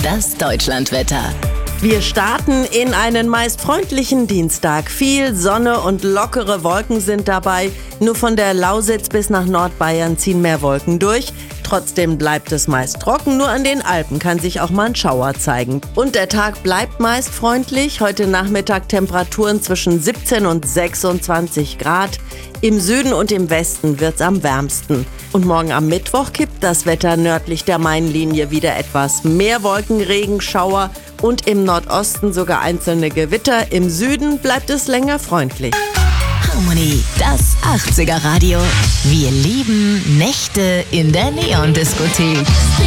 das Deutschlandwetter. Wir starten in einen meist freundlichen Dienstag. Viel Sonne und lockere Wolken sind dabei. Nur von der Lausitz bis nach Nordbayern ziehen mehr Wolken durch. Trotzdem bleibt es meist trocken, nur an den Alpen kann sich auch mal ein Schauer zeigen. Und der Tag bleibt meist freundlich. Heute Nachmittag Temperaturen zwischen 17 und 26 Grad. Im Süden und im Westen wird's am wärmsten. Und morgen am Mittwoch kippt das Wetter nördlich der Mainlinie wieder etwas mehr Wolken, Regen, Schauer und im Nordosten sogar einzelne Gewitter. Im Süden bleibt es länger freundlich. Harmony, das 80er Radio. Wir lieben Nächte in der Neon-Diskothek.